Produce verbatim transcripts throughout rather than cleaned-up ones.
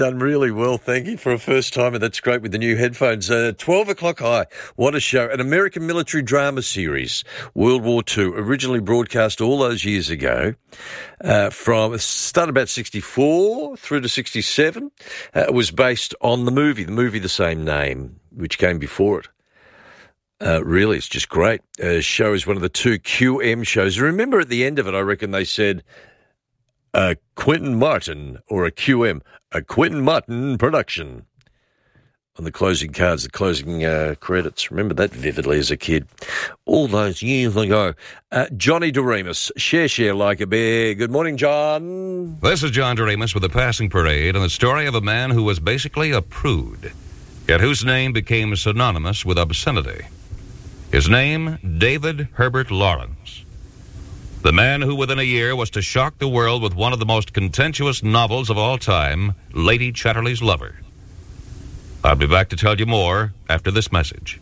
Done really well, thank you, for a first timer. That's great with the new headphones. Uh, twelve o'clock high. What a show. An American military drama series, World War Two, originally broadcast all those years ago. Uh, from, it started about sixty-four through to sixty-seven. Uh, it was based on the movie, the movie the same name, which came before it. Uh, really, it's just great. Uh, show is one of the two Q M shows. Remember at the end of it, I reckon they said, a Quentin Martin or a Q M, a Quentin Martin production. On the closing cards, the closing uh, credits. Remember that vividly as a kid. All those years ago. Uh, Johnny Doremus, share, share like a bear. Good morning, John. This is John Doremus with the Passing Parade and the story of a man who was basically a prude, yet whose name became synonymous with obscenity. His name, David Herbert Lawrence. The man who within a year was to shock the world with one of the most contentious novels of all time, Lady Chatterley's Lover. I'll be back to tell you more after this message.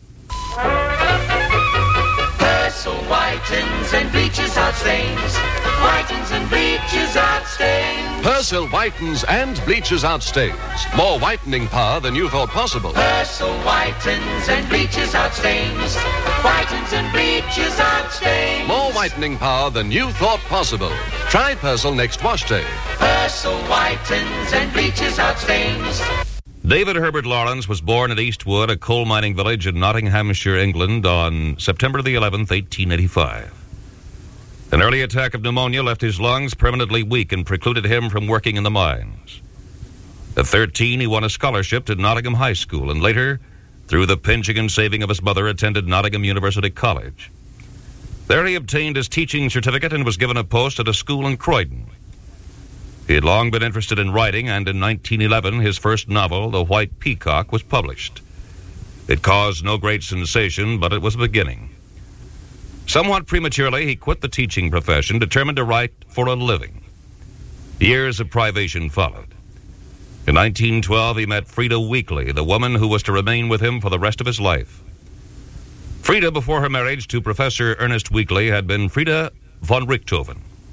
Persil whitens and bleaches out stains. Whitens and bleaches out stains. Persil whitens and bleaches out stains. More whitening power than you thought possible. Persil whitens and bleaches out stains. Whitens and bleaches out stains. More whitening power than you thought possible. Try Persil next wash day. Persil whitens and bleaches out stains. David Herbert Lawrence was born at Eastwood, a coal mining village in Nottinghamshire, England, on September the eleventh, eighteen eighty-five. An early attack of pneumonia left his lungs permanently weak and precluded him from working in the mines. At thirteen, he won a scholarship to Nottingham High School and later, through the pinching and saving of his mother, attended Nottingham University College. There he obtained his teaching certificate and was given a post at a school in Croydon. He had long been interested in writing, and in nineteen eleven, his first novel, The White Peacock, was published. It caused no great sensation, but it was a beginning. Somewhat prematurely, he quit the teaching profession, determined to write for a living. Years of privation followed. In nineteen twelve, he met Frida Weekly, the woman who was to remain with him for the rest of his life. Frida, before her marriage to Professor Ernest Weekly, had been Frida von Richthofen.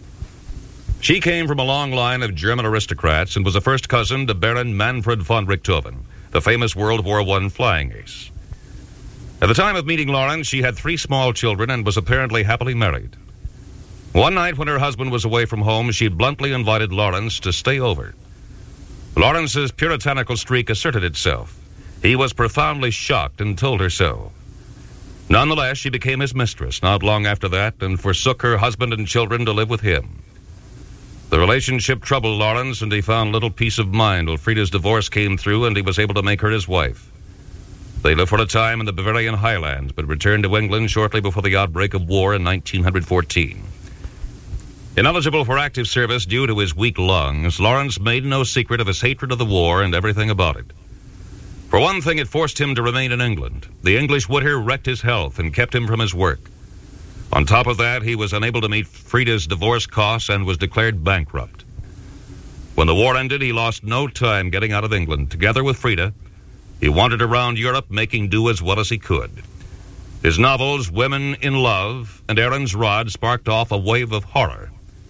She came from a long line of German aristocrats and was a first cousin to Baron Manfred von Richthofen, the famous World War One flying ace. At the time of meeting Lawrence, she had three small children and was apparently happily married. One night when her husband was away from home, she bluntly invited Lawrence to stay over. Lawrence's puritanical streak asserted itself. He was profoundly shocked and told her so. Nonetheless, she became his mistress not long after that and forsook her husband and children to live with him. The relationship troubled Lawrence, and he found little peace of mind till Frida's divorce came through and he was able to make her his wife. They lived for a time in the Bavarian highlands, but returned to England shortly before the outbreak of war in nineteen fourteen. Ineligible for active service due to his weak lungs, Lawrence made no secret of his hatred of the war and everything about it. For one thing, it forced him to remain in England. The English winter wrecked his health and kept him from his work. On top of that, he was unable to meet Frida's divorce costs and was declared bankrupt. When the war ended, he lost no time getting out of England. Together with Frida, he wandered around Europe, making do as well as he could. His novels, Women in Love and Aaron's Rod, sparked off a wave of horror.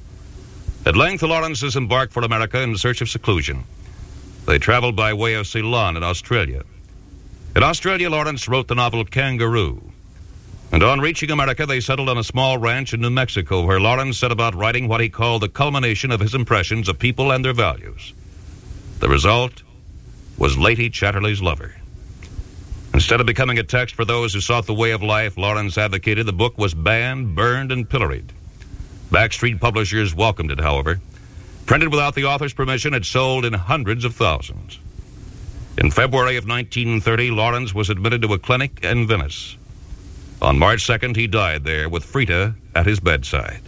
At length, the Lawrences embarked for America in search of seclusion. They traveled by way of Ceylon in Australia. In Australia, Lawrence wrote the novel Kangaroo. And on reaching America, they settled on a small ranch in New Mexico, where Lawrence set about writing what he called the culmination of his impressions of people and their values. The result was Lady Chatterley's Lover. Instead of becoming a text for those who sought the way of life Lawrence advocated, the book was banned, burned, and pilloried. Backstreet publishers welcomed it, however. Printed without the author's permission, it sold in hundreds of thousands. In February of nineteen thirty, Lawrence was admitted to a clinic in Venice. On March second, he died there with Frida at his bedside.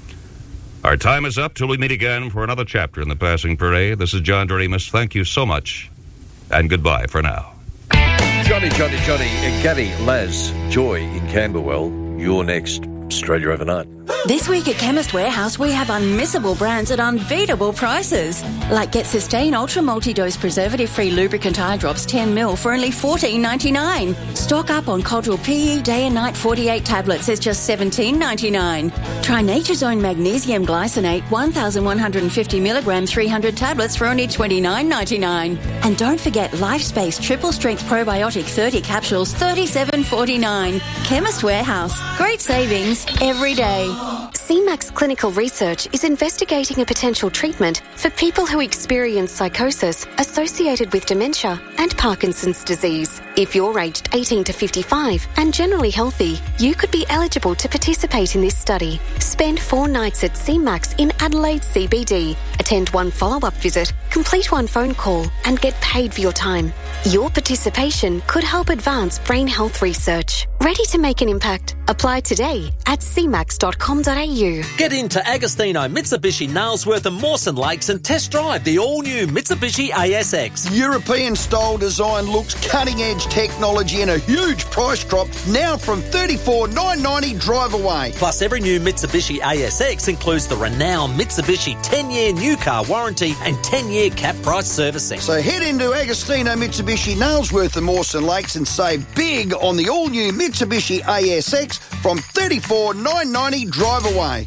Our time is up till we meet again for another chapter in the Passing Parade. This is John Doremus. Thank you so much, and goodbye for now. Johnny, Johnny, Johnny, uh, Gabby, Laz, Joy in Camberwell. You're next. Australia Overnight. This week at Chemist Warehouse, we have unmissable brands at unbeatable prices. Like Get Sustain Ultra Multi-Dose Preservative-Free Lubricant Eye Drops ten mil for only fourteen ninety-nine. Stock up on Codral P E Day and Night forty-eight tablets is just seventeen ninety-nine. Try Nature's Own Magnesium Glycinate one thousand one hundred fifty milligram three hundred tablets for only twenty-nine ninety-nine. And don't forget LifeSpace Triple Strength Probiotic thirty capsules, thirty-seven forty-nine. Chemist Warehouse. Great savings every day. C MAX Clinical Research is investigating a potential treatment for people who experience psychosis associated with dementia and Parkinson's disease. If you're aged eighteen to fifty-five and generally healthy, you could be eligible to participate in this study. Spend four nights at C MAX in Adelaide C B D. Attend one follow-up visit, complete one phone call, and get paid for your time. Your participation could help advance brain health research. Ready to make an impact? Apply today at c max dot com dot a u. Get into Agostino, Mitsubishi, Nailsworth and Mawson Lakes and test drive the all-new Mitsubishi A S X. European-style design looks, cutting-edge technology and a huge price drop now from thirty-four thousand nine hundred ninety drive away. Plus, every new Mitsubishi A S X includes the renowned Mitsubishi ten-year new car warranty and ten-year cap price servicing. So head into Agostino, Mitsubishi, Nailsworth and Mawson Lakes and save big on the all-new Mitsubishi A S X from thirty-four thousand nine hundred ninety drive away.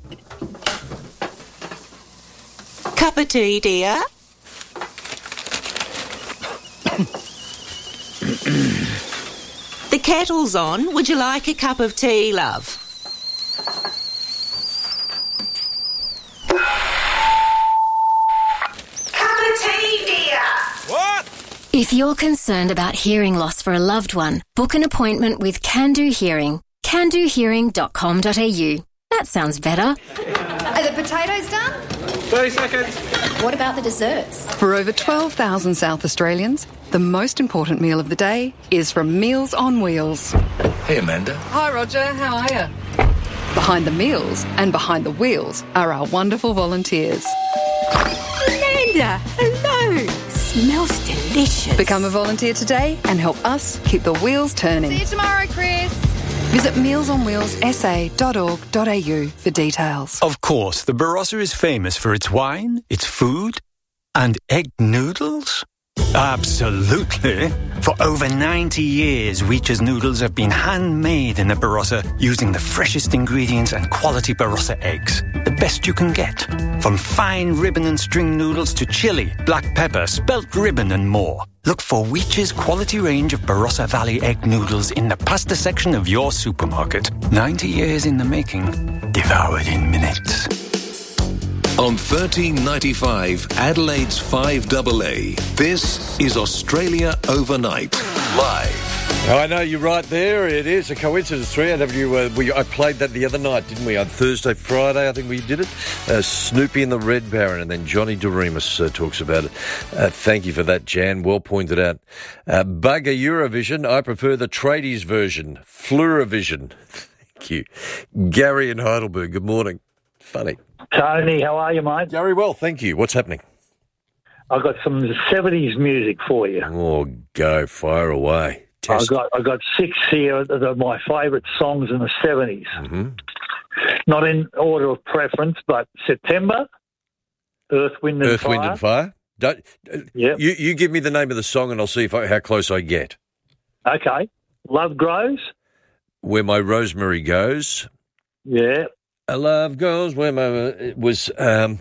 Cup of tea, dear? The kettle's on. Would you like a cup of tea, love? Cup of tea, dear. What? If you're concerned about hearing loss for a loved one, book an appointment with Can Do Hearing. can do hearing dot com dot a u. That sounds better. Are the potatoes done? thirty seconds. What about the desserts? For over twelve thousand South Australians, the most important meal of the day is from Meals on Wheels. Hey, Amanda. Hi, Roger. How are you? Behind the meals and behind the wheels are our wonderful volunteers. Amanda, hello. Smells delicious. Become a volunteer today and help us keep the wheels turning. See you tomorrow, Chris. Visit meals on wheels s a dot org dot a u for details. Of course, the Barossa is famous for its wine, its food, and egg noodles. Absolutely. For over ninety years, Weech's noodles have been handmade in the Barossa using the freshest ingredients and quality Barossa eggs. The best you can get. From fine ribbon and string noodles to chili, black pepper, spelt ribbon and more. Look for Weech's quality range of Barossa Valley egg noodles in the pasta section of your supermarket. ninety years in the making, devoured in minutes. On thirteen ninety-five, Adelaide's five double A, this is Australia Overnight, live. I know you're right there. It is a coincidence. three A W, uh, we, I played that the other night, didn't we? On Thursday, Friday, I think we did it. Uh, Snoopy and the Red Baron, and then Johnny DeRemus uh, talks about it. Uh, thank you for that, Jan. Well pointed out. Uh, Bugger Eurovision. I prefer the Tradies version. Fluravision. Thank you. Gary in Heidelberg. Good morning. Funny. Tony, how are you, mate? Very well, thank you. What's happening? I've got some seventies music for you. Oh, go, fire away. Test. I've got, I've got six here that are my favourite songs in the seventies. Mm-hmm. Not in order of preference, but September, Earth, Wind and Earth, Fire. Wind and Fire? Don't, yep. you, you give me the name of the song and I'll see if I, how close I get. Okay. Love Grows. Where My Rosemary Goes. Yeah. A Love Goes Where My... It was... Um,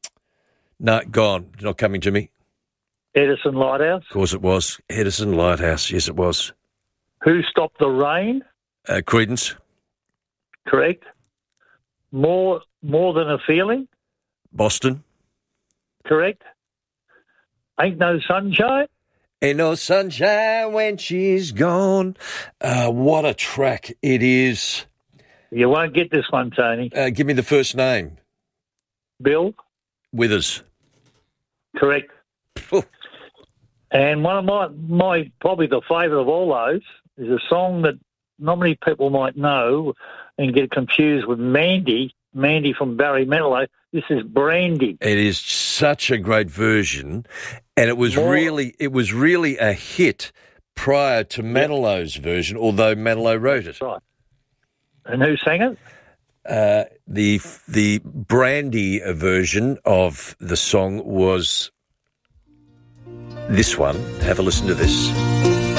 no, gone. Not coming to me. Edison Lighthouse. Of course it was. Edison Lighthouse. Yes, it was. Who Stopped the Rain? Uh, Creedence. Correct. More More Than a Feeling? Boston. Correct. Ain't No Sunshine? Ain't no sunshine when she's gone. Uh, what a track it is. You won't get this one, Tony. Uh, give me the first name. Bill. Withers. Correct. And one of my, my probably the favourite of all those is a song that not many people might know and get confused with Mandy, Mandy from Barry Manilow. This is Brandy. It is such a great version, and it was More. really it was really a hit prior to Manilow's version, although Manilow wrote it. Right. And who sang it? Uh, the the brandy version of the song was this one. Have a listen to this.